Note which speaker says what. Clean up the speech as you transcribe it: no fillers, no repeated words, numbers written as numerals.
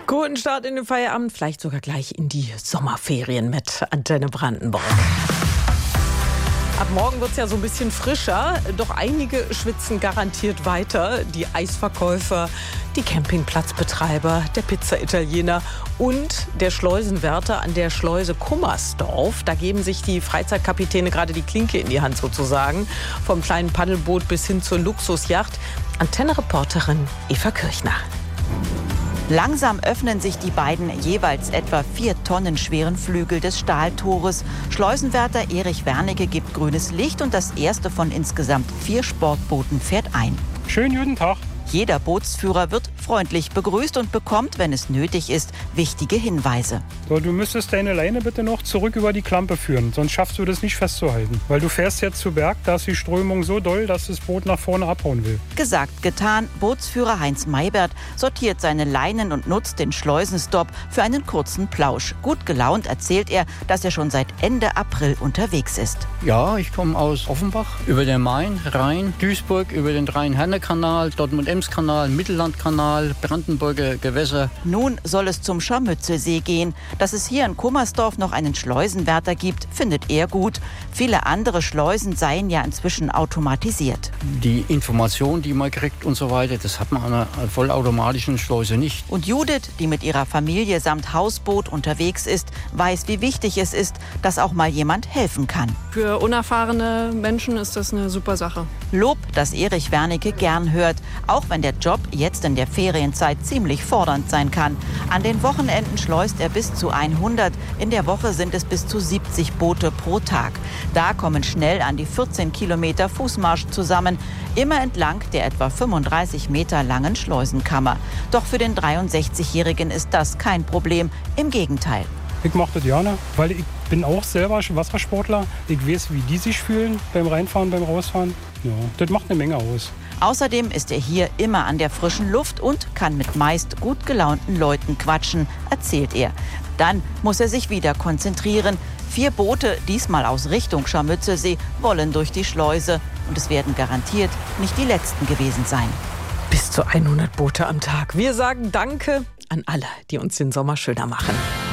Speaker 1: Guten Start in den Feierabend, vielleicht sogar gleich in die Sommerferien mit Antenne Brandenburg. Ab morgen wird es ja so ein bisschen frischer, doch einige schwitzen garantiert weiter. Die Eisverkäufer, die Campingplatzbetreiber, der Pizza-Italiener und der Schleusenwärter an der Schleuse Kummersdorf. Da geben sich die Freizeitkapitäne gerade die Klinke in die Hand sozusagen. Vom kleinen Paddelboot bis hin zur Luxusjacht. Antenne-Reporterin Eva Kirchner.
Speaker 2: Langsam öffnen sich die beiden jeweils etwa 4 Tonnen schweren Flügel des Stahltores. Schleusenwärter Erich Wernicke gibt grünes Licht und das erste von insgesamt 4 Sportbooten fährt ein.
Speaker 3: Schönen guten Tag.
Speaker 2: Jeder Bootsführer wird freundlich begrüßt und bekommt, wenn es nötig ist, wichtige Hinweise.
Speaker 3: So, du müsstest deine Leine bitte noch zurück über die Klampe führen, sonst schaffst du das nicht festzuhalten. Weil du fährst jetzt zu Berg, da ist die Strömung so doll, dass das Boot nach vorne abhauen will.
Speaker 2: Gesagt, getan. Bootsführer Heinz Maybert sortiert seine Leinen und nutzt den Schleusenstopp für einen kurzen Plausch. Gut gelaunt erzählt er, dass er schon seit Ende April unterwegs ist.
Speaker 4: Ja, ich komme aus Offenbach, über den Main, Rhein, Duisburg, über den Rhein-Herne-Kanal, Dortmund-Ems-Kanal, Mittellandkanal, Brandenburger Gewässer.
Speaker 2: Nun soll es zum Scharmützelsee gehen. Dass es hier in Kummersdorf noch einen Schleusenwärter gibt, findet er gut. Viele andere Schleusen seien ja inzwischen automatisiert.
Speaker 4: Die Information, die man kriegt und so weiter, das hat man an einer vollautomatischen Schleuse nicht.
Speaker 2: Und Judith, die mit ihrer Familie samt Hausboot unterwegs ist, weiß, wie wichtig es ist, dass auch mal jemand helfen kann.
Speaker 5: Für unerfahrene Menschen ist das eine super Sache.
Speaker 2: Lob, das Erich Wernicke gern hört, auch wenn der Job jetzt in der Ferienzeit ziemlich fordernd sein kann. An den Wochenenden schleust er bis zu 100, in der Woche sind es bis zu 70 Boote pro Tag. Da kommen schnell an die 14 Kilometer Fußmarsch zusammen, immer entlang der etwa 35 Meter langen Schleusenkammer. Doch für den 63-Jährigen ist das kein Problem, im Gegenteil.
Speaker 3: Ich mache das gerne, weil ich bin auch selber Wassersportler. Ich weiß, wie die sich fühlen beim Reinfahren, beim Rausfahren. Ja, das macht eine Menge aus.
Speaker 2: Außerdem ist er hier immer an der frischen Luft und kann mit meist gut gelaunten Leuten quatschen, erzählt er. Dann muss er sich wieder konzentrieren. 4 Boote, diesmal aus Richtung Scharmützelsee, wollen durch die Schleuse. Und es werden garantiert nicht die letzten gewesen sein.
Speaker 1: Bis zu 100 Boote am Tag. Wir sagen Danke an alle, die uns den Sommer schöner machen.